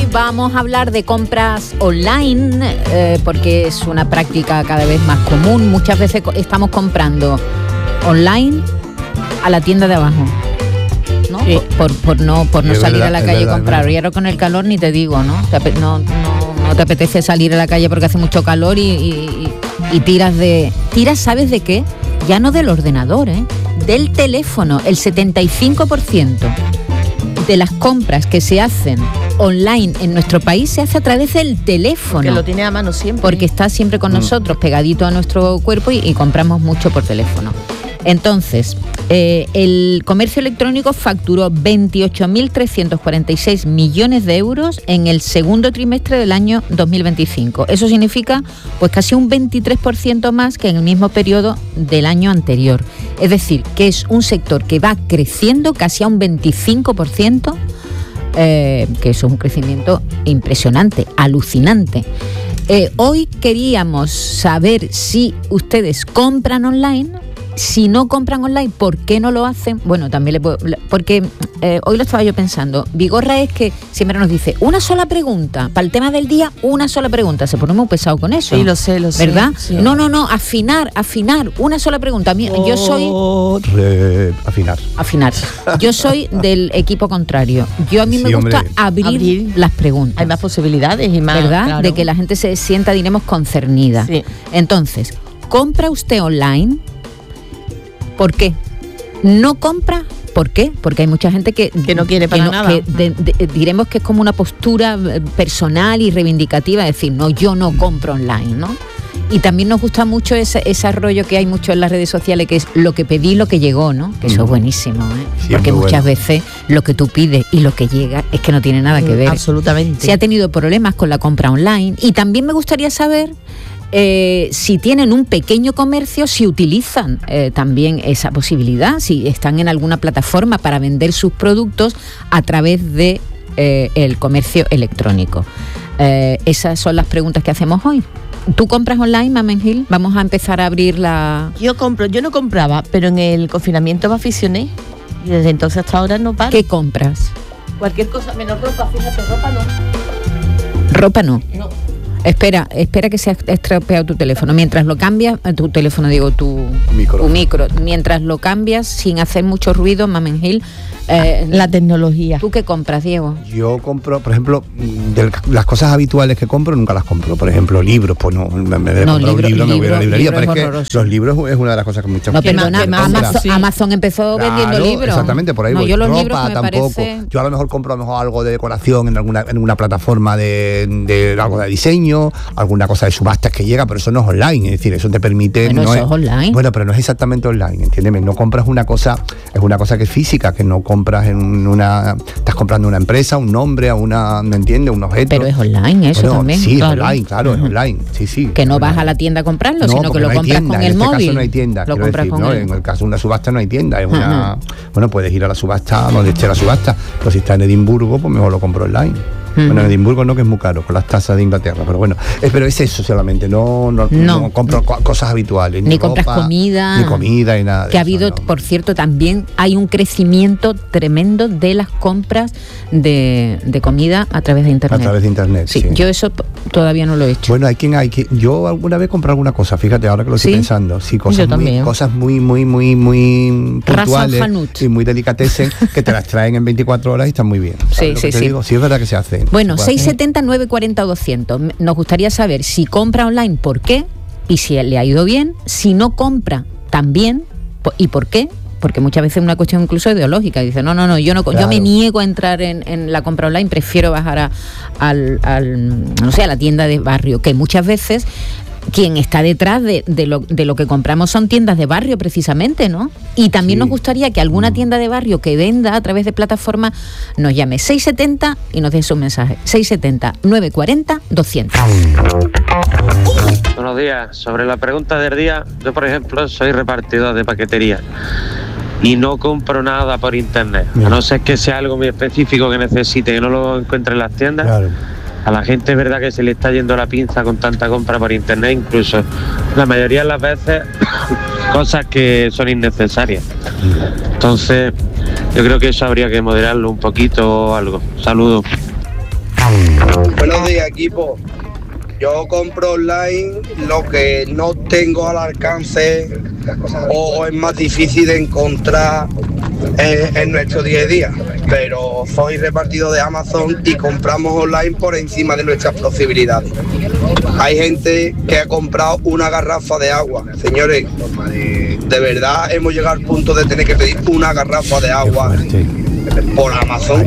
vamos a hablar de compras online, porque es una práctica cada vez más común. Muchas veces estamos comprando online a la tienda de abajo, ¿no? Sí. Por no salir a la calle y comprar. Y ahora con el calor ni te digo, ¿no? No te apetece salir a la calle porque hace mucho calor y tiras, ¿sabes de qué? Ya no del ordenador, del teléfono. El 75% de las compras que se hacen online en nuestro país se hace a través del teléfono. Que lo tiene a mano siempre. Porque está siempre con nosotros, pegadito a nuestro cuerpo y compramos mucho por teléfono. Entonces, el comercio electrónico facturó 28.346 millones de euros en el segundo trimestre del año 2025. Eso significa pues casi un 23% más que en el mismo periodo del año anterior. Es decir, que es un sector que va creciendo casi a un 25%, que eso es un crecimiento impresionante, alucinante. Hoy queríamos saber si ustedes compran online. Si no compran online, ¿por qué no lo hacen? Bueno, también porque hoy lo estaba yo pensando. Vigorra es que siempre nos dice una sola pregunta. Para el tema del día, una sola pregunta. Se pone muy pesado con eso. Sí, lo sé. ¿Verdad? Sí. No. Afinar. Una sola pregunta. Yo soy... Afinar. Yo soy del equipo contrario. A mí me gusta abrir las preguntas. Hay más posibilidades y más... ¿Verdad? Claro. De que la gente se sienta, diremos, concernida. Sí. Entonces, ¿compra usted online? ¿Por qué? ¿No compra? ¿Por qué? Porque hay mucha gente que no quiere para nada. Diremos que es como una postura personal y reivindicativa, decir, no, yo no compro online, ¿no? Y también nos gusta mucho ese rollo que hay mucho en las redes sociales, que es lo que pedí, lo que llegó, ¿no? Que eso es buenísimo, Sí, porque muchas veces lo que tú pides y lo que llega es que no tiene nada que ver. Absolutamente. Se ha tenido problemas con la compra online. Y también me gustaría saber... si tienen un pequeño comercio, si utilizan también esa posibilidad, si están en alguna plataforma para vender sus productos a través de el comercio electrónico. Esas son las preguntas que hacemos hoy. ¿Tú compras online, Mamen Gil? Vamos a empezar a abrir la... Yo no compraba, pero en el confinamiento me aficioné y desde entonces hasta ahora no paro. ¿Qué compras? Cualquier cosa menos ropa, fíjate, ropa no. ¿Ropa no? No. Espera que se ha estropeado tu teléfono. Mientras lo cambias, tu micro. Mientras lo cambias sin hacer mucho ruido, Mamen Gil, la tecnología. ¿Tú qué compras, Diego? Yo compro, por ejemplo, las cosas habituales que compro nunca las compro. Por ejemplo, libros, pues no, me voy a la librería. Pero es que los libros es una de las cosas que muchas veces... No, perdona, Amazon empezó vendiendo libros. Exactamente, por ahí voy. Yo los ropa libros tampoco. Parece... Yo a lo mejor compro algo de decoración en una plataforma de algo de diseño, alguna cosa de subastas que llega, pero eso no es online, es decir, eso te permite... Bueno, no eso es online. Bueno, pero no es exactamente online, entiéndeme, no compras una cosa, es una cosa que es física, que no compras estás comprando una empresa, un nombre, ¿me entiendes? Un objeto. Pero es online eso también. Sí, claro. Es online, claro, es online, sí. Que no vas a la tienda a comprarlo, sino que lo compras con el móvil. En este caso no hay tienda, en el caso de una subasta no hay tienda, es bueno, puedes ir a la subasta, donde esté la subasta, pero si está en Edimburgo, pues mejor lo compro online. Bueno, en Edimburgo no, que es muy caro, con las tasas de Inglaterra, pero bueno, pero es eso solamente, no compro cosas habituales. Ni compras comida. Ni comida, ni nada de que ha habido, por cierto, también hay un crecimiento tremendo de las compras de comida a través de Internet. A través de Internet, sí. Yo eso todavía no lo he hecho. Bueno, yo alguna vez compré alguna cosa, fíjate, ahora que lo estoy pensando. Sí, cosas muy puntuales y muy delicatessen que te las traen en 24 horas y están muy bien. Sí. Sí, es verdad que se hace. Bueno, 670 940 200. Nos gustaría saber si compra online, ¿por qué? Y si le ha ido bien. Si no compra, también. ¿Y por qué? Porque muchas veces es una cuestión incluso ideológica. Dice, no, yo me niego a entrar en la compra online, prefiero bajar a la tienda de barrio, que muchas veces quien está detrás de lo que compramos son tiendas de barrio precisamente, ¿no? Y también nos gustaría que alguna tienda de barrio que venda a través de plataformas nos llame 670 y nos deje un mensaje. 670 940 200. Buenos días. Sobre la pregunta del día, yo por ejemplo soy repartidor de paquetería y no compro nada por internet. A no ser que sea algo muy específico que necesite, que no lo encuentre en las tiendas. Claro. A la gente es verdad que se le está yendo la pinza con tanta compra por internet, incluso la mayoría de las veces cosas que son innecesarias. Entonces yo creo que eso habría que moderarlo un poquito o algo. Saludos. Buenos días, equipo. Yo compro online lo que no tengo al alcance o es más difícil de encontrar en nuestro día a día. Pero soy repartido de Amazon y compramos online por encima de nuestras posibilidades. Hay gente que ha comprado una garrafa de agua. Señores, de verdad hemos llegado al punto de tener que pedir una garrafa de agua por Amazon.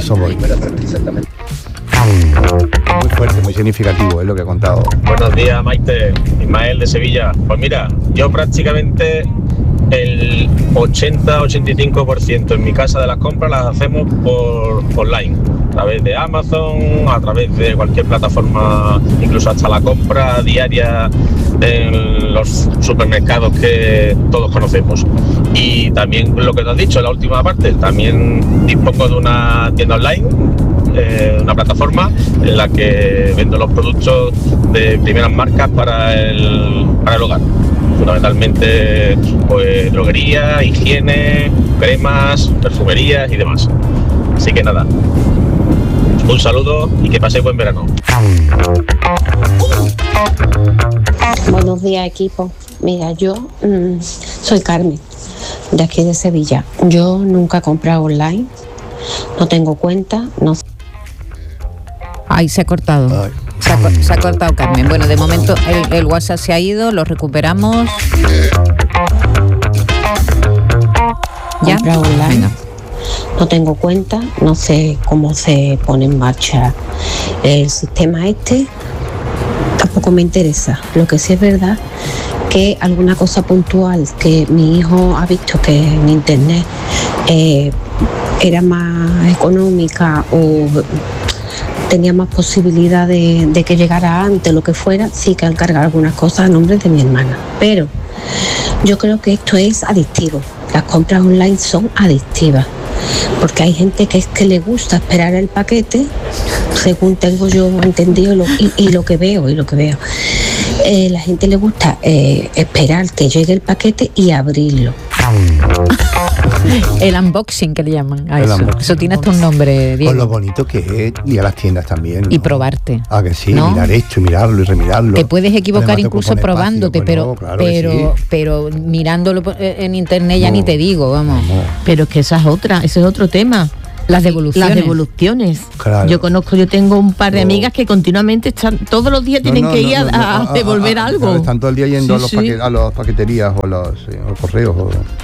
Muy fuerte, muy significativo, es lo que he contado. Buenos días, Maite. Ismael de Sevilla. Pues mira, yo prácticamente el 80-85% en mi casa de las compras las hacemos por online, a través de Amazon, a través de cualquier plataforma, incluso hasta la compra diaria en los supermercados que todos conocemos. Y también lo que te has dicho en la última parte, también dispongo de una tienda online, una plataforma en la que vendo los productos de primeras marcas para el hogar, fundamentalmente pues droguería, higiene, cremas, perfumerías y demás. Así que nada, un saludo y que paséis buen verano. Buenos días, equipo. Mira, yo soy Carmen, de aquí de Sevilla. Yo nunca he comprado online, no tengo cuenta, no sé. Ay, se ha cortado. Se ha cortado, Carmen. Bueno, de momento el WhatsApp se ha ido, lo recuperamos. ¿Ya? Online. Venga. No tengo cuenta, no sé cómo se pone en marcha el sistema este. Tampoco me interesa. Lo que sí es verdad que alguna cosa puntual que mi hijo ha visto que en internet era más económica o tenía más posibilidad de que llegara antes, lo que fuera, sí que han cargado algunas cosas a nombre de mi hermana. Pero yo creo que esto es adictivo. Las compras online son adictivas. Porque hay gente que es que le gusta esperar el paquete, según tengo yo entendido y lo que veo. La gente le gusta esperar que llegue el paquete y abrirlo. El unboxing que le llaman a eso. Eso tiene hasta un nombre, Diego. Con lo bonito que es ir a las tiendas también, ¿no? Y probarte. Ah, que sí, ¿no? Mirar esto y mirarlo y remirarlo. Te puedes equivocar Además, incluso probándote, espacio, claro, pero mirándolo en internet ya ni te digo, vamos. Pero es que esa es otra, ese es otro tema. Las devoluciones. Claro. Yo tengo un par de amigas que continuamente están, todos los días tienen que ir a devolver algo. Claro, están todo el día yendo a las paqueterías o los correos.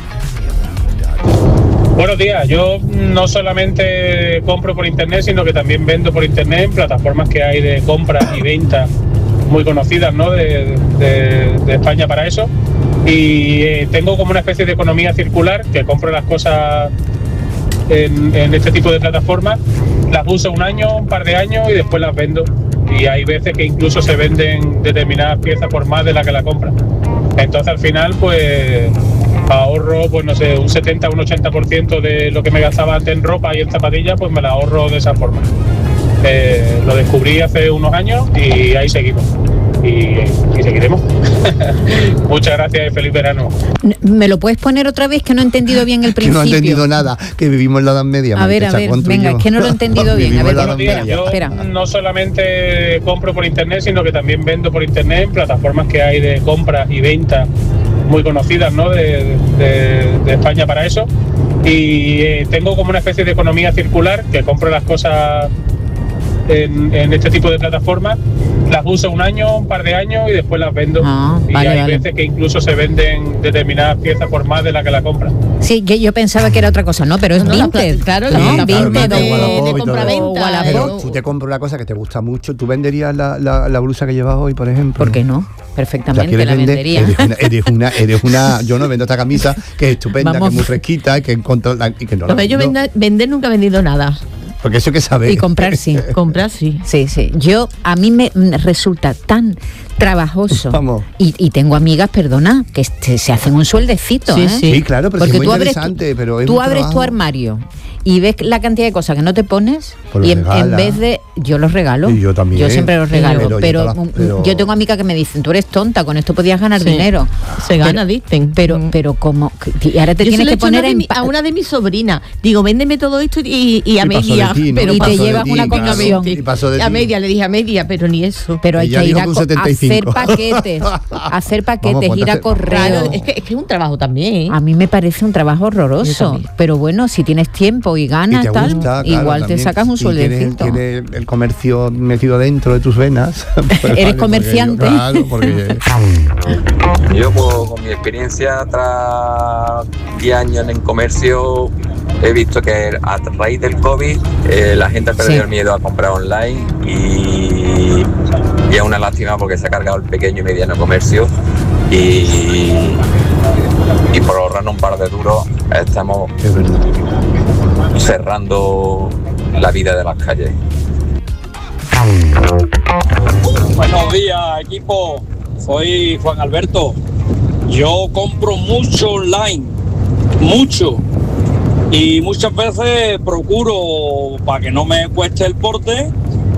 Buenos días, yo no solamente compro por internet, sino que también vendo por internet en plataformas que hay de compra y venta muy conocidas, ¿no? de España para eso. Y tengo como una especie de economía circular, que compro las cosas en este tipo de plataformas, las uso un año, un par de años y después las vendo. Y hay veces que incluso se venden determinadas piezas por más de la que la compran. Entonces al final pues ahorro, pues no sé, un 70 o un 80% de lo que me gastaba antes en ropa y en zapatillas, pues me la ahorro de esa forma. Lo descubrí hace unos años y ahí seguimos. Y seguiremos. Muchas gracias y feliz verano. ¿Me lo puedes poner otra vez? Que no he entendido bien el principio. Que no he entendido nada, que vivimos en la Edad Media. A ver, venga, es que no lo he entendido bien. A ver, espera. No solamente compro por internet, sino que también vendo por internet en plataformas que hay de compra y venta muy conocidas, ¿no? de España para eso. Y tengo como una especie de economía circular, que compro las cosas en este tipo de plataformas, las uso un año, un par de años y después las vendo. Y hay veces que incluso se venden determinadas piezas por más de la que la compran. Sí, yo pensaba que era otra cosa, ¿no? Pero es Vinted. Claro, ¿no? Vinted de compra-venta. Tú te compras una cosa que te gusta mucho. ¿Tú venderías la blusa que llevas hoy, por ejemplo? ¿Por qué no? Perfectamente la vendería. Eres una. Yo no vendo esta camisa que es estupenda, que es muy fresquita, que encuentro y que no la vendo. Yo vender nunca he vendido nada. Porque eso que sabes. Y comprar sí. Comprar sí. Sí. A mí me resulta tan trabajoso. Vamos. Y tengo amigas, perdona, que se hacen un sueldecito. Sí, ¿eh? Sí, claro, pero Porque sí, es muy tú abres interesante, pero es tú un abres tu trabajo. armario y ves la cantidad de cosas que no te pones Pues y los en regala. vez de... Yo los regalo. Y yo también. Yo siempre los regalo. Pero Yo tengo amigas que me dicen, tú eres tonta, con esto podías ganar Sí. dinero. Se gana, dicen. Pero como... Y ahora te Yo se tienes lo he que hecho poner a una de mis sobrinas. Digo, véndeme todo esto y a Y pasó media. de ti, ¿no? Pero Y te pasó de llevas ti, una claro. comisión. Y pasó de a ti. media, le dije a media, pero ni eso. Pero hay Ella que ir dijo a que un hacer 75. paquetes. Hacer paquetes, Vamos, ir a ponte a hacer- correo. Claro, es que es un trabajo también, ¿eh? A mí me parece un trabajo Yo horroroso. también. Pero bueno, si tienes tiempo y Y ganas, te tal, gusta, claro, igual también. te sacas un Y tienes sueldecito. el comercio metido dentro de tus venas. Pues Eres vale, comerciante. Claro, porque Yo con mi experiencia tras 10 años en el comercio he visto que a raíz del COVID la gente ha perdido Sí. el miedo a comprar online y es una lástima porque se ha cargado el pequeño y mediano comercio y por ahorrarnos un par de duros estamos es verdad. cerrando la vida de las calles. Buenos días, equipo. Soy Juan Alberto. Yo compro mucho online, mucho. Y muchas veces procuro, para que no me cueste el porte,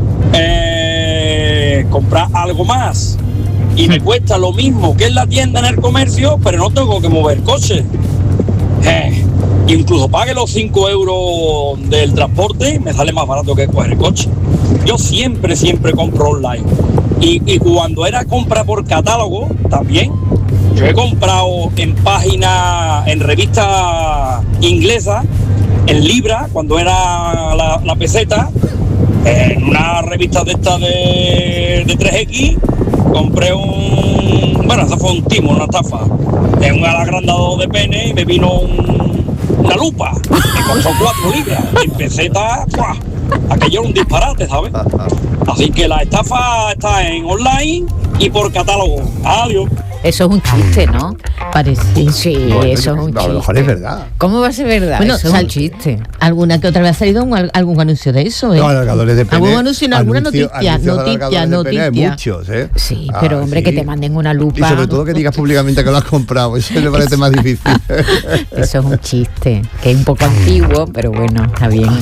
comprar algo más. Y me cuesta lo mismo que en la tienda, en el comercio, pero no tengo que mover coche. Incluso pague los 5 euros del transporte, me sale más barato que coger el coche. Yo siempre compro online. Y cuando era compra por catálogo, también. Yo he comprado en páginas, en revistas inglesas, en libra, cuando era la peseta, en una revista de estas de 3X, compré eso fue un timo, una estafa, de un agrandado de pene y me vino una lupa, me costó 4 libras, en peseta, ¡buah! Aquello era un disparate, ¿sabes? Así que la estafa está en online y por catálogo. Adiós. Eso es un chiste, ¿no? Parece. Sí, Bueno, eso es un a lo mejor chiste. es verdad. ¿Cómo va a ser verdad? Bueno, eso es un chiste. Alguna que otra vez ha salido algún anuncio de eso, ¿eh? No, alargadores de pene. Algún anuncio, no, alguna Anuncios noticia, de alargadores de pene hay muchos, ¿eh? Sí, pero hombre, sí. que te manden una lupa. Y sobre todo que digas públicamente que lo has comprado, eso me parece más difícil. Eso es un chiste, que es un poco antiguo, pero bueno, está bien.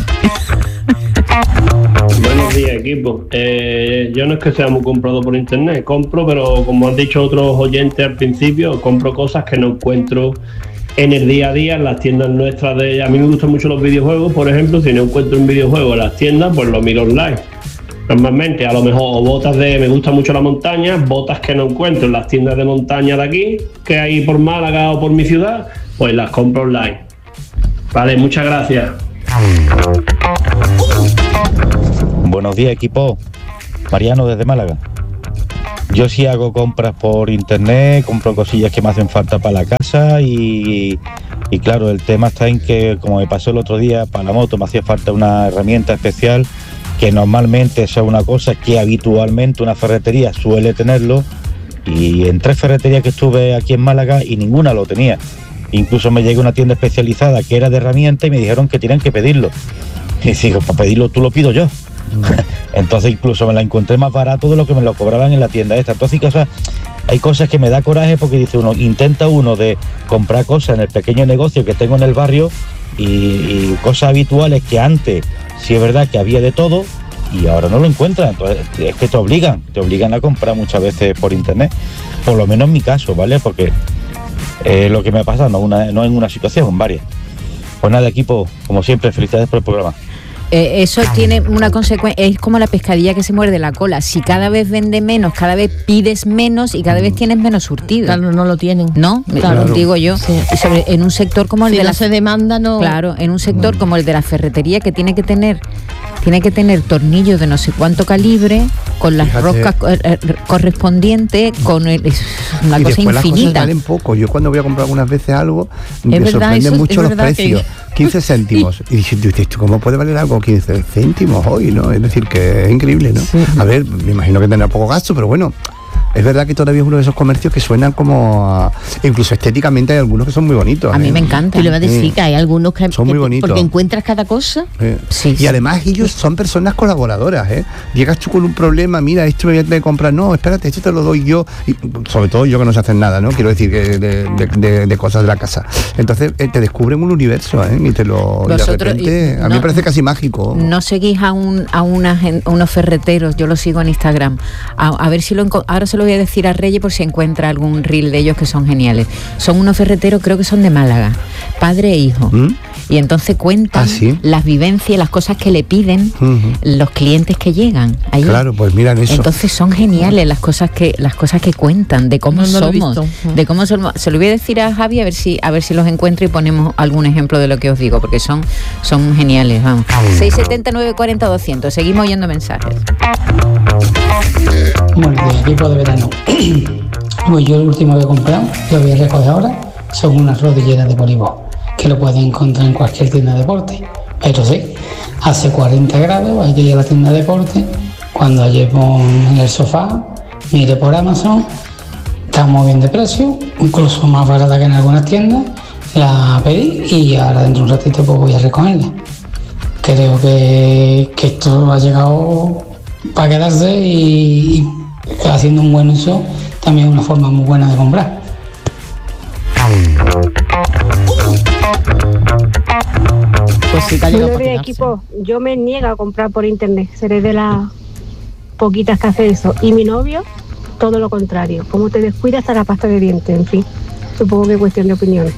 Buenos días, equipo. Yo no es que sea muy comprado por internet, compro, pero como han dicho otros oyentes al principio, compro cosas que no encuentro en el día a día en las tiendas nuestras. A mí me gustan mucho los videojuegos, por ejemplo. Si no encuentro un videojuego en las tiendas, pues lo miro online. Normalmente, a lo mejor botas me gusta mucho la montaña, botas que no encuentro en las tiendas de montaña de aquí, que hay por Málaga o por mi ciudad, pues las compro online. Vale, muchas gracias. Buenos días, equipo. Mariano desde Málaga. Yo sí hago compras por internet, compro cosillas que me hacen falta para la casa y claro, el tema está en que, como me pasó el otro día, para la moto me hacía falta una herramienta especial que normalmente es una cosa que habitualmente una ferretería suele tenerlo, y en 3 ferreterías que estuve aquí en Málaga y ninguna lo tenía. Incluso me llegué a una tienda especializada que era de herramientas y me dijeron que tenían que pedirlo. Y digo, para pedirlo tú lo pido yo. Entonces incluso me la encontré más barato de lo que me lo cobraban en la tienda esta. Entonces hay cosas que me da coraje, porque dice uno, intenta uno de comprar cosas en el pequeño negocio que tengo en el barrio y cosas habituales que antes sí es verdad que había de todo y ahora no lo encuentras. Entonces es que te obligan a comprar muchas veces por internet, por lo menos en mi caso, ¿vale? Porque lo que me ha pasado no en una situación, en varias. Pues nada, equipo, como siempre, felicidades por el programa. Eso tiene una consecuencia, es como la pescadilla que se muerde la cola. Si cada vez vende menos, cada vez pides menos y cada vez tienes menos surtido. Claro, no lo tienen. ¿No? Claro. Digo yo. Sí. Y en un sector como el Si de no la se demanda, no. Claro, en un sector como el de la ferretería, que tiene que tener tornillos de no sé cuánto calibre, con las roscas correspondientes, con es una y cosa después las cosas infinita. valen poco. Yo cuando voy a comprar algunas veces algo, me verdad, sorprenden eso mucho es los verdad precios. 15 céntimos. Y dices, ¿cómo puede valer algo 15 céntimos hoy, no? Es decir, que es increíble, ¿no? Sí. A ver, me imagino que tendrá poco gasto, pero bueno, Es verdad que todavía es uno de esos comercios que suenan como incluso estéticamente hay algunos que son muy bonitos. A mí me encanta. Y le voy a decir que hay algunos que son muy bonitos. Porque encuentras cada cosa. Sí. Y además ellos son personas colaboradoras, ¿eh? Llegas tú con un problema, mira, esto me voy a tener que comprar, no, espérate, esto te lo doy yo. Y sobre todo yo que no sé hacer nada, ¿no? Quiero decir que de cosas de la casa. Entonces te descubren un universo, ¿eh? Y te lo y de repente, a mí me parece casi mágico. No seguís a unos ferreteros, yo los sigo en Instagram. A ver si ahora se lo voy a decir a Reyes por si encuentra algún reel de ellos que son geniales. Son unos ferreteros, creo que son de Málaga, padre e hijo. Y entonces cuentan las vivencias, las cosas que le piden los clientes que llegan ahí. Claro, pues miran eso. Entonces son geniales las cosas que cuentan, de cómo somos, de cómo somos. Se lo voy a decir a Javi a ver si los encuentro y ponemos algún ejemplo de lo que os digo, porque son geniales, vamos. 670 940 200. Seguimos oyendo mensajes. Buenos días, equipo de verano. Pues yo el último que he comprado, lo voy a recoger ahora, son unas rodilleras de voleibol, que lo pueden encontrar en cualquier tienda de deporte. Pero sí, hace 40 grados, hay que ir a la tienda de deporte. Cuando llevo en el sofá, mire por Amazon, está muy bien de precio, incluso más barata que en algunas tiendas. La pedí y ahora dentro de un ratito pues voy a recogerla. Creo que esto ha llegado para quedarse y haciendo un buen uso también es una forma muy buena de comprar. Pues sí, Buenos días, equipo. Yo me niego a comprar por internet, seré de las poquitas que hace eso. Y mi novio, todo lo contrario. Como te descuidas hasta la pasta de dientes, en fin. Supongo que es cuestión de opiniones.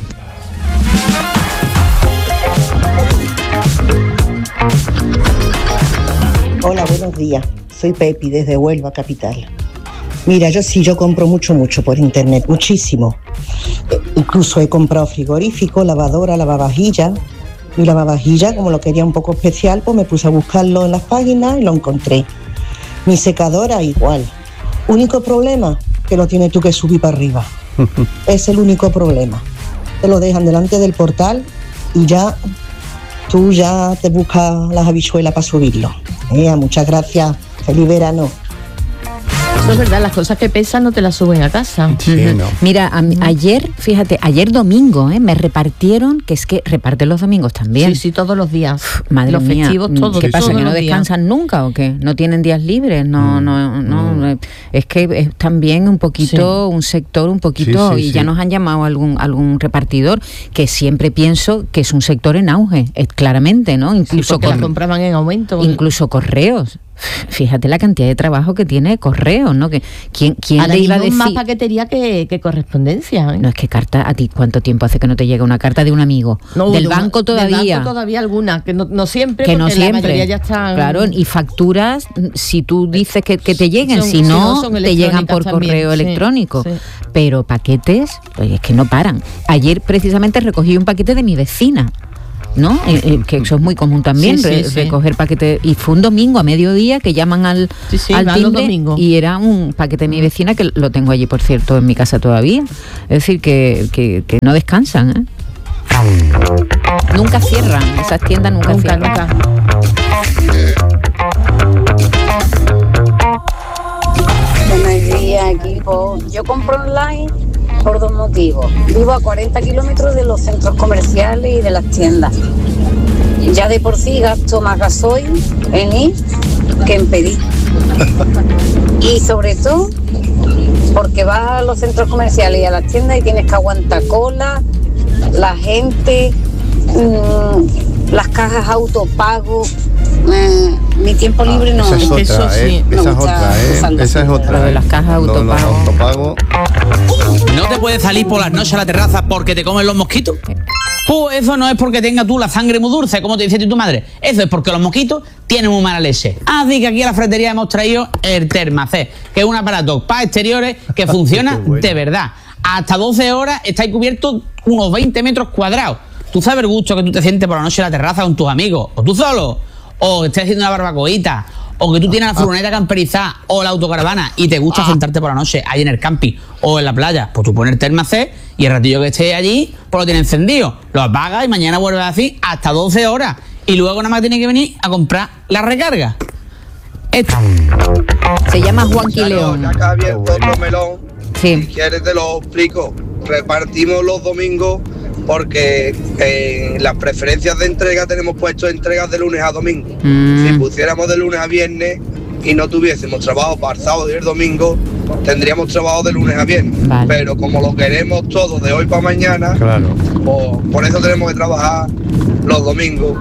Hola, buenos días. Soy Pepi desde Huelva, capital. Mira, yo compro mucho por internet, muchísimo. Incluso he comprado frigorífico, lavadora, lavavajilla. Mi lavavajilla, como lo quería un poco especial, pues me puse a buscarlo en las páginas y lo encontré. Mi secadora igual. Único problema, que lo tienes tú que subir para arriba. Es el único problema. Te lo dejan delante del portal y tú ya te buscas las habichuelas para subirlo. Muchas gracias. Feliz verano. Eso es verdad, las cosas que pesan no te las suben a casa. Sí, no. Mira, ayer domingo, me repartieron, que es que reparten los domingos también. Sí, todos los días. Madre los mía, festivos todos. ¿Qué pasa? Todos ¿Que no descansan días. nunca o qué? ¿No tienen días libres? No. Es que es también un poquito, un sector un poquito, y ya nos han llamado algún repartidor, que siempre pienso que es un sector en auge, claramente, ¿no? Incluso porque las compraban en aumento. Incluso correos. Fíjate la cantidad de trabajo que tiene correos, ¿no? Que ¿quién ahora le iba a decir? más paquetería que correspondencia, ¿eh? No, es que carta, ¿a ti cuánto tiempo hace que no te llega una carta de un amigo? Del banco todavía. Del banco todavía alguna, que no siempre, que porque no siempre. La mayoría ya están. Claro, y facturas, si tú dices que te lleguen, si no te llegan por correo electrónico. Sí. Pero paquetes, pues es que no paran. Ayer precisamente recogí un paquete de mi vecina, ¿no? Que eso es muy común también, recoger paquetes. Y fue un domingo a mediodía que llaman al timbre y era un paquete de mi vecina, que lo tengo allí, por cierto, en mi casa todavía. Es decir, que no descansan, ¿eh? Nunca cierran, esas tiendas nunca cierran. Buenos días, equipo. Yo compro online por dos motivos. Vivo a 40 kilómetros de los centros comerciales y de las tiendas. Ya de por sí gasto más gasoil en ir que en pedir. Y sobre todo porque vas a los centros comerciales y a las tiendas y tienes que aguantar cola, la gente, las cajas autopago. Mi tiempo libre no. Esa es otra, esa es otra. Lo de las cajas autopago. ¿No te puedes salir por las noches a la terraza porque te comen los mosquitos? Pues eso no es porque tengas tú la sangre muy dulce, como te dice tu madre. Eso es porque los mosquitos tienen muy mala leche. Así que aquí a la ferretería hemos traído el Thermacet, que es un aparato para exteriores que funciona de verdad. Hasta 12 horas estáis cubiertos unos 20 metros cuadrados. Tú sabes el gusto que tú te sientes por la noche en la terraza con tus amigos, o tú solo, o estés haciendo una barbacoita, o que tú tienes la furgoneta camperizada o la autocaravana y te gusta sentarte por la noche ahí en el camping o en la playa, pues tú pones el Thermacet y el ratillo que estés allí, pues lo tienes encendido, lo apagas y mañana vuelves así hasta 12 horas y luego nada más tienes que venir a comprar la recarga. Se llama Juanqui León. Acá ha abierto otro melón. Si quieres te lo explico. Repartimos los domingos porque en las preferencias de entrega tenemos puesto entregas de lunes a domingo. Si pusiéramos de lunes a viernes y no tuviésemos trabajo para el sábado y el domingo, tendríamos trabajo de lunes a viernes. Vale. Pero como lo queremos todo de hoy para mañana, pues, por eso tenemos que trabajar los domingos.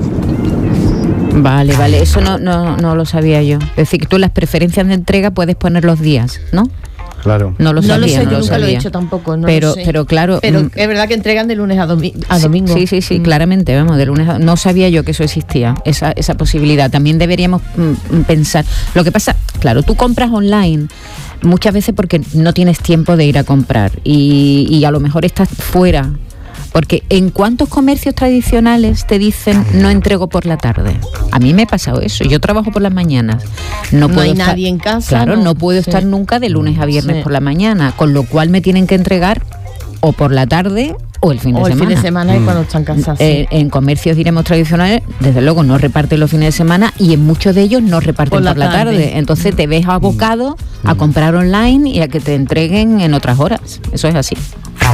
Vale, eso no lo sabía yo. Es decir, que tú en las preferencias de entrega puedes poner los días, ¿no? Claro. No lo sabía. No lo sé, yo nunca sabía. lo he hecho tampoco. No pero, lo sé. pero claro. Pero es verdad que entregan de lunes a domingo. Sí, claramente, vamos, de lunes a... No sabía yo que eso existía, esa posibilidad. También deberíamos pensar. Lo que pasa, claro, tú compras online muchas veces porque no tienes tiempo de ir a comprar y a lo mejor estás fuera. Porque ¿en cuántos comercios tradicionales te dicen no entrego por la tarde? A mí me ha pasado eso. Yo trabajo por las mañanas. No puedo hay estar, nadie en casa. Claro, no puedo estar nunca de lunes a viernes por la mañana. Con lo cual me tienen que entregar o por la tarde o el fin de semana. O el fin de semana y cuando están cansados. En comercios, diremos, tradicionales, desde luego no reparten los fines de semana y en muchos de ellos no reparten por la tarde. Entonces te ves abocado a comprar online y a que te entreguen en otras horas. Eso es así.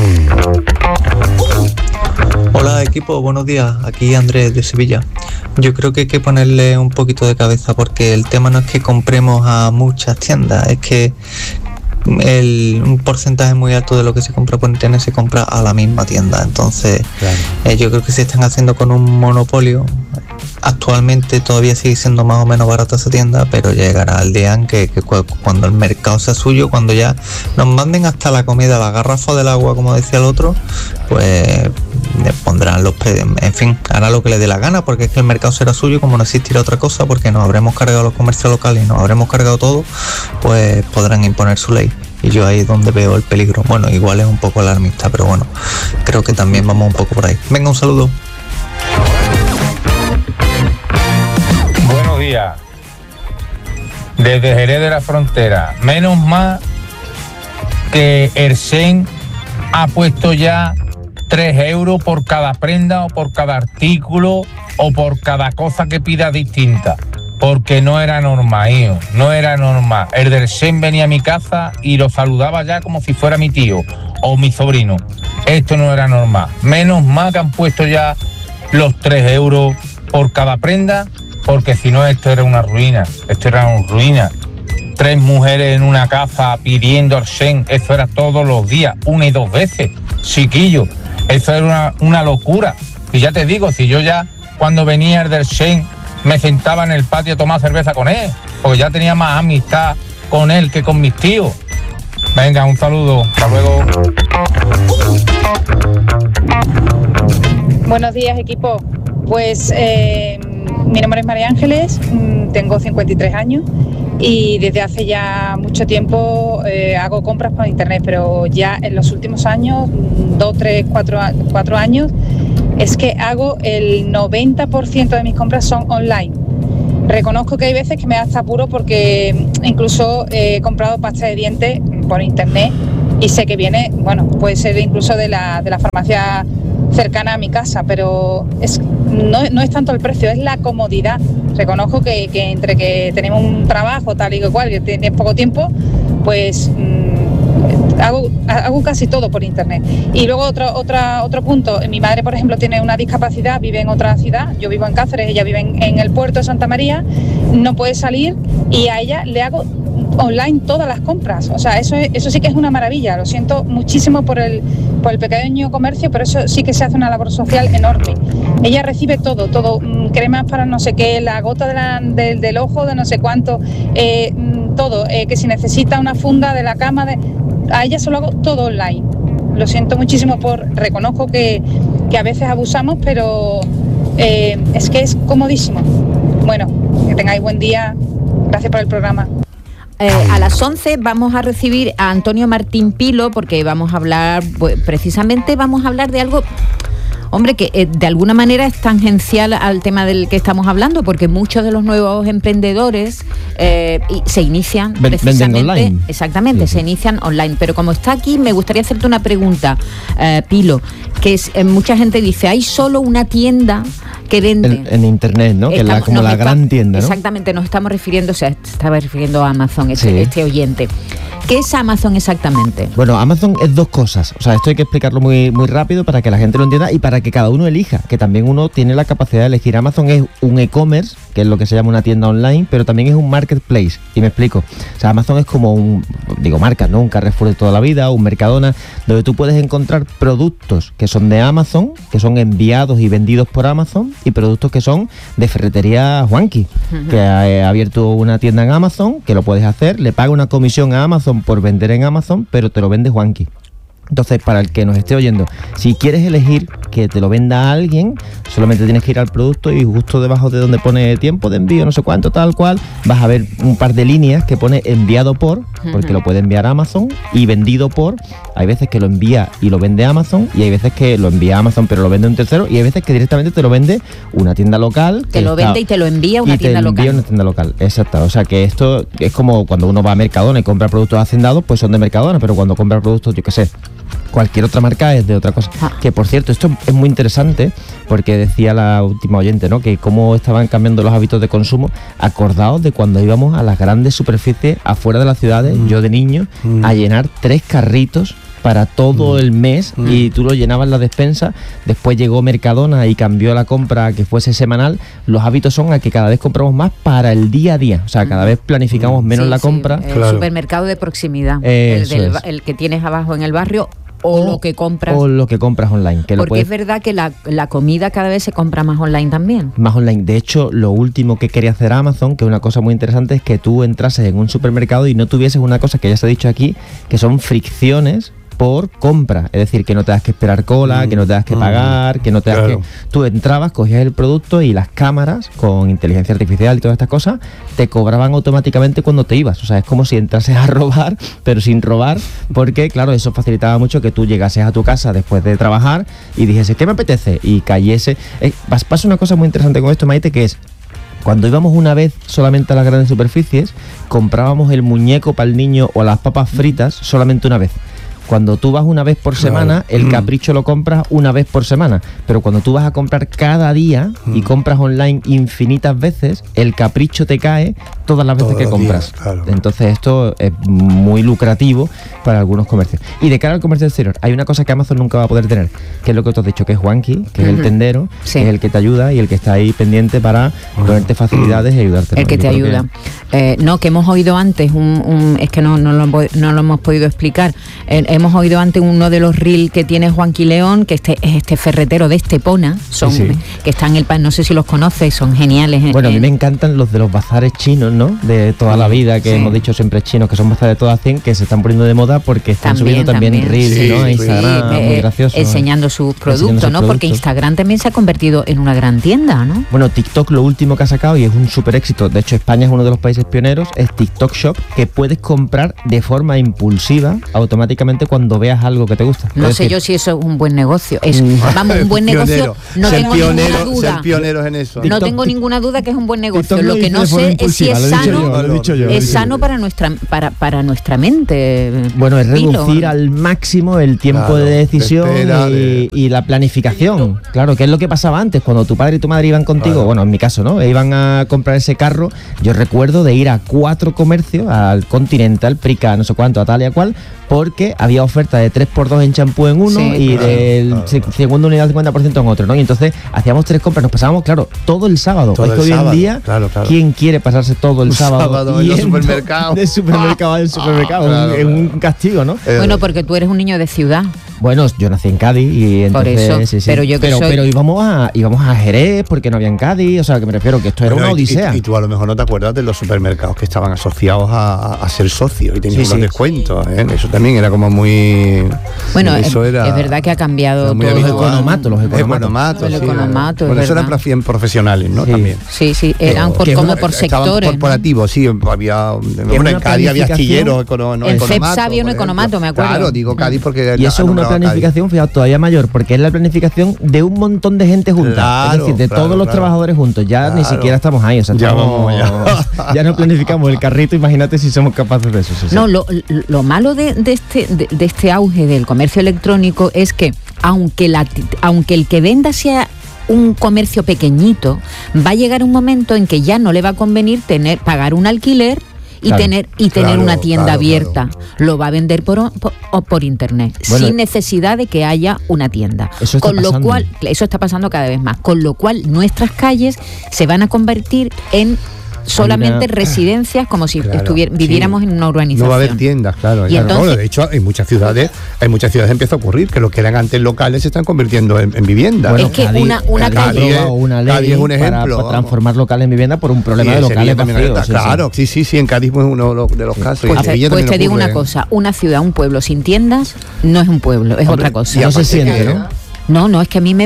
Hola equipo, buenos días, aquí Andrés de Sevilla. Yo creo que hay que ponerle un poquito de cabeza porque el tema no es que compremos a muchas tiendas, es que un porcentaje muy alto de lo que se compra por internet se compra a la misma tienda. Entonces yo creo que se están haciendo con un monopolio. Actualmente todavía sigue siendo más o menos barata esa tienda, pero llegará el día en que cuando el mercado sea suyo, cuando ya nos manden hasta la comida, la garrafa del agua, como decía el otro, pues le pondrán los precios, en fin, hará lo que le dé la gana, porque es que el mercado será suyo, como no existirá otra cosa, porque nos habremos cargado los comercios locales y nos habremos cargado todo, pues podrán imponer su ley. Y yo ahí es donde veo el peligro. Bueno, igual es un poco alarmista, pero bueno, creo que también vamos un poco por ahí. Venga, un saludo. Buenos días. Desde Jerez de la Frontera. Menos mal que el SEN ha puesto ya 3 euros por cada prenda o por cada artículo o por cada cosa que pida distinta. Porque no era normal, hijo, no era normal. El del SEN venía a mi casa y lo saludaba ya como si fuera mi tío o mi sobrino. Esto no era normal. Menos mal que han puesto ya los 3 euros por cada prenda, porque si no esto era una ruina, 3 mujeres en una casa pidiendo al SEN, eso era todos los días, 1 y 2 veces, chiquillo, eso era una locura. Y ya te digo, si yo ya cuando venía el del SEN me sentaba en el patio a tomar cerveza con él, porque ya tenía más amistad con él que con mis tíos. Venga, un saludo, hasta luego. Buenos días, equipo. Pues mi nombre es María Ángeles, tengo 53 años y desde hace ya mucho tiempo hago compras por internet, pero ya en los últimos años, 2, 3, 4 años, es que hago el 90% de mis compras son online. Reconozco que hay veces que me da hasta apuro porque incluso he comprado pasta de dientes por internet y sé que viene, bueno, puede ser incluso de la farmacia cercana a mi casa, pero no es tanto el precio, es la comodidad. Reconozco que entre que tenemos un trabajo tal y cual, que tiene poco tiempo, pues hago casi todo por internet. Y luego otro punto, mi madre, por ejemplo, tiene una discapacidad, vive en otra ciudad, yo vivo en Cáceres, ella vive en el puerto de Santa María, no puede salir y a ella le hago online todas las compras. O sea, eso sí que es una maravilla. Lo siento muchísimo por el pequeño comercio, pero eso sí que se hace una labor social enorme. Ella recibe todo, cremas para no sé qué, la gota del ojo de no sé cuánto, todo, que si necesita una funda de la cama, a ella se lo hago todo online. Lo siento muchísimo reconozco que a veces abusamos, pero es que es comodísimo. Bueno, que tengáis buen día. Gracias por el programa. A las 11 vamos a recibir a Antonio Martín Pilo porque vamos a hablar, precisamente vamos a hablar de algo, hombre, que de alguna manera es tangencial al tema del que estamos hablando, porque muchos de los nuevos emprendedores se inician precisamente online. Exactamente, se inician online. Pero como está aquí, me gustaría hacerte una pregunta, Pilo, que es, mucha gente dice, hay solo una tienda que vende. En internet, ¿no? Que es como la gran tienda, ¿no? Exactamente, nos estamos refiriendo, se estaba refiriendo a Amazon, este oyente. ¿Qué es Amazon exactamente? Bueno, Amazon es dos cosas. O sea, esto hay que explicarlo muy, muy rápido para que la gente lo entienda y para que cada uno elija, que también uno tiene la capacidad de elegir. Amazon es un e-commerce, que es lo que se llama una tienda online, pero también es un marketplace. Y me explico. O sea, Amazon es como marcas, ¿no? Un Carrefour de toda la vida, un Mercadona, donde tú puedes encontrar productos que son de Amazon, que son enviados y vendidos por Amazon, y productos que son de ferretería Juanqui, que ha abierto una tienda en Amazon, que lo puedes hacer, le paga una comisión a Amazon por vender en Amazon, pero te lo vende Juanqui. Entonces, para el que nos esté oyendo, si quieres elegir que te lo venda a alguien, solamente tienes que ir al producto y justo debajo de donde pone tiempo de envío, no sé cuánto, tal cual, vas a ver un par de líneas que pone enviado por, porque lo puede enviar a Amazon, y vendido por. Hay veces que lo envía y lo vende Amazon, y hay veces que lo envía a Amazon pero lo vende un tercero, y hay veces que directamente te lo vende una tienda local. Te lo vende y te lo envía una tienda local. Una tienda local, exacto. O sea que esto es como cuando uno va a Mercadona y compra productos hacendados, pues son de Mercadona, pero cuando compra productos, yo qué sé, cualquier otra marca es de otra cosa. Que por cierto, esto es muy interesante porque decía la última oyente, ¿no? Que cómo estaban cambiando los hábitos de consumo. Acordaos de cuando íbamos a las grandes superficies afuera de las ciudades, yo de niño, a llenar 3 carritos para todo el mes, y tú lo llenabas en la despensa. Después llegó Mercadona y cambió la compra a que fuese semanal. Los hábitos son a que cada vez compramos más para el día a día, o sea, cada vez planificamos menos la compra. El supermercado de proximidad, el que tienes abajo en el barrio, o lo que compras. O lo que compras online. Porque es verdad que la comida cada vez se compra más online también. Más online. De hecho, lo último que quería hacer Amazon, que es una cosa muy interesante, es que tú entrases en un supermercado y no tuvieses una cosa que ya se ha dicho aquí, que son fricciones por compra, es decir, que no tengas que esperar cola, que no tengas que pagar, que no tengas que... Tú entrabas, cogías el producto y las cámaras con inteligencia artificial y todas estas cosas te cobraban automáticamente cuando te ibas. O sea, es como si entrases a robar, pero sin robar, porque claro, eso facilitaba mucho que tú llegases a tu casa después de trabajar y dijese, ¿qué me apetece? Y cayese... Pasa una cosa muy interesante con esto, Maite, que es... Cuando íbamos una vez solamente a las grandes superficies, comprábamos el muñeco para el niño o las papas fritas solamente una vez. Cuando tú vas una vez por semana, el capricho lo compras una vez por semana. Pero cuando tú vas a comprar cada día y compras online infinitas veces, el capricho te cae todas las veces que compras. Entonces esto es muy lucrativo para algunos comercios. Y de cara al comercio exterior, hay una cosa que Amazon nunca va a poder tener, que es lo que tú has dicho, que es Juanqui, que es el tendero, que es el que te ayuda y el que está ahí pendiente para ponerte facilidades y ayudarte. El que te ayuda. No, que hemos oído antes, es que no lo hemos podido explicar. Hemos oído antes uno de los reels que tiene Juanqui León, que es este ferretero de Estepona, que está en el país, no sé si los conoces, son geniales. Bueno, a mí me encantan los de los bazares chinos, ¿no? De toda la vida, que hemos dicho siempre chinos, que son bazares de todas 100, que se están poniendo de moda porque están subiendo también reels, ¿no? A Instagram, muy gracioso. Enseñando sus productos, ¿no? Porque Instagram también se ha convertido en una gran tienda, ¿no? Bueno, TikTok lo último que ha sacado, y es un súper éxito, de hecho España es uno de los países pioneros, es TikTok Shop, que puedes comprar de forma impulsiva automáticamente cuando veas algo que te gusta. No sé yo si eso es un buen negocio. Vamos, un buen negocio. No tengo ninguna duda. Ser pioneros en eso. No tengo ninguna duda que es un buen negocio. Lo que no sé es si es sano. Es sano para nuestra mente. Bueno, es reducir al máximo el tiempo de decisión y la planificación. Claro, que es lo que pasaba antes, cuando tu padre y tu madre iban contigo, bueno, en mi caso, ¿no? Iban a comprar ese carro. Yo recuerdo de ir a 4 comercios, al Continental, Prica, no sé cuánto, a tal y a cual, porque había oferta de 3x2 en champú en uno y del segunda unidad del 50% en otro, ¿no? Y entonces hacíamos 3 compras, nos pasábamos, claro, todo el sábado. Es que hoy en día, ¿quién quiere pasarse todo el sábado en los supermercados? De supermercado en supermercado, es un castigo, ¿no? Bueno, porque tú eres un niño de ciudad. Bueno, yo nací en Cádiz y entonces... Por eso, pero yo que pero íbamos a Jerez porque no había en Cádiz, o sea, que me refiero que esto era una odisea. Y tú a lo mejor no te acuerdas de los supermercados que estaban asociados a ser socios y tenían los descuentos, ¿eh? Eso también era como muy... Bueno, es verdad que ha cambiado todo. Los economatos. Bueno, eso eran profesionales, ¿no? Sí. También. Sí, eran por sectores. Corporativos, ¿no? Sí, había... Bueno, en Cádiz había astilleros, en CEPS había un economato, me acuerdo. Claro, digo Cádiz porque... Y eso es una planificación, fíjate, todavía mayor, porque es la planificación de un montón de gente junta, es decir, de todos los trabajadeste trabajadores juntos, ni siquiera estamos ahí, o sea, ya no planificamos el carrito, imagínate si somos capaces de eso. No, lo malo de este auge del comercio electrónico es que aunque el que venda sea un comercio pequeñito, va a llegar un momento en que ya no le va a convenir pagar un alquiler y tener una tienda abierta. Lo va a vender por internet, sin necesidad de que haya una tienda. Eso está con lo pasando. cual, eso está pasando cada vez más. Con lo cual, nuestras calles se van a convertir en solamente residencias, como si viviéramos en una urbanización. No va a haber tiendas, claro. Y entonces, bueno, de hecho, en muchas ciudades empieza a ocurrir que lo que eran antes locales se están convirtiendo en viviendas. Bueno, es que Cádiz, una calle, una ley Cádiz es un ejemplo, para transformar locales en vivienda por un problema de locales vacíos. Claro, sí, en Cádiz es uno de los casos. Pues te digo una cosa, una ciudad, un pueblo sin tiendas no es un pueblo, es otra cosa. No se siente, ¿no? No, es que a mí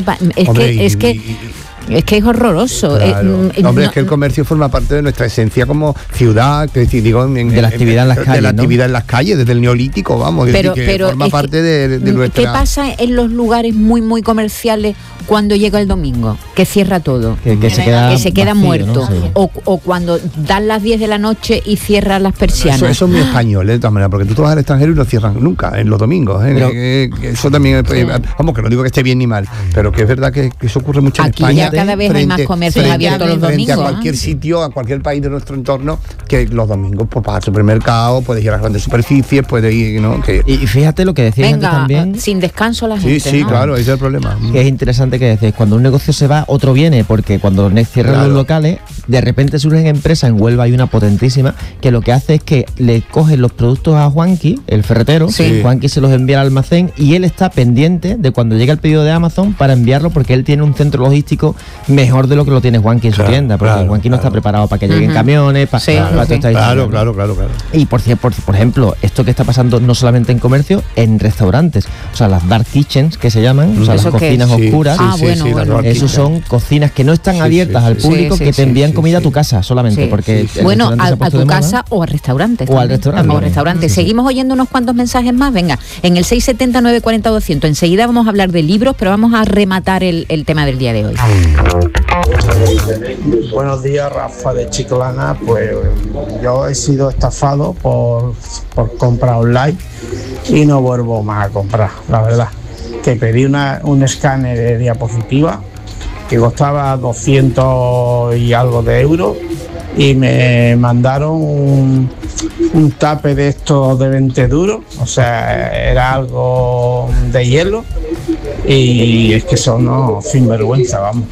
es que es horroroso. Claro. Es que el comercio forma parte de nuestra esencia como ciudad, de la actividad en las calles. De la actividad en las calles, desde el neolítico, vamos. Pero forma parte de nuestra... ¿Qué pasa en los lugares muy, muy comerciales cuando llega el domingo? Que cierra todo. Que se queda vacío, muerto. ¿no? Sí. O cuando dan las 10 de la noche y cierran las persianas. Eso es muy español, de todas maneras, porque tú te vas al extranjero y no cierran nunca, en los domingos. Eso también, vamos, que no digo que esté bien ni mal, pero que es verdad que eso ocurre mucho en España. Ya cada vez hay más comercios abiertos los domingos. A cualquier sitio, a cualquier país de nuestro entorno, que los domingos pues vas al supermercado, puedes ir a las grandes superficies, puedes ir, ¿no? Y fíjate lo que decías antes también. Sin descanso la gente. Sí, claro, ese es el problema. Que es interesante que decís, cuando un negocio se va, otro viene, porque cuando cierran los locales, de repente surgen empresas. En Huelva hay una potentísima que lo que hace es que le cogen los productos a Juanqui, el ferretero, Juanqui se los envía al almacén y él está pendiente de cuando llega el pedido de Amazon para enviarlo, porque él tiene un centro logístico mejor de lo que lo tiene Juanqui en su tienda, porque Juanqui no está preparado para que lleguen camiones, para toda esta historia. Claro. Y por ejemplo, esto que está pasando no solamente en comercio, en restaurantes, o sea, las dark kitchens que se llaman, o sea, las cocinas oscuras, esos son cocinas que no están abiertas al público, que te envían comida a tu casa solamente, porque bueno, a tu casa o al restaurante. O al restaurante. Seguimos oyendo unos cuantos mensajes más, venga, en el 670 940 200. Enseguida vamos a hablar de libros, pero vamos a rematar el tema del día de hoy. Buenos días, Rafa de Chiclana. Pues yo he sido estafado por compra online y no vuelvo más a comprar, la verdad. Que pedí un escáner de diapositiva que costaba 200 y algo de euros y me mandaron un tape de estos de 20 duros, o sea, era algo de hielo y es que son sinvergüenza, vamos.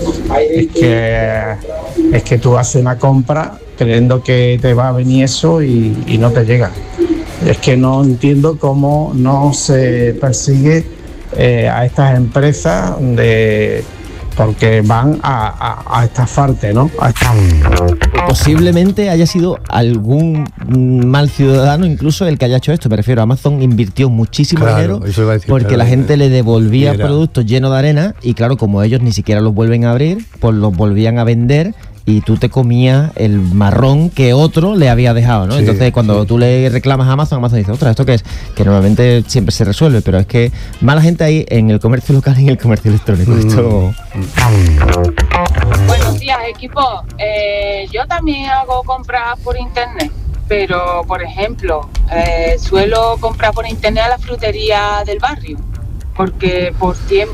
Es que tú haces una compra creyendo que te va a venir eso y no te llega. Es que no entiendo cómo no se persigue a estas empresas porque van a estafarte, ¿no? Posiblemente haya sido algún mal ciudadano incluso el que haya hecho esto. Me refiero, Amazon invirtió muchísimo dinero porque la gente le devolvía productos llenos de arena y claro, como ellos ni siquiera los vuelven a abrir, pues los volvían a vender y tú te comías el marrón que otro le había dejado, ¿no? Entonces cuando tú le reclamas a Amazon dice, ostras, ¿esto qué es? Que normalmente siempre se resuelve, pero es que mala gente hay en el comercio local y en el comercio electrónico. Esto... Buenos días, equipo. Yo también hago compras por internet, pero por ejemplo, suelo comprar por internet a la frutería del barrio, porque por tiempo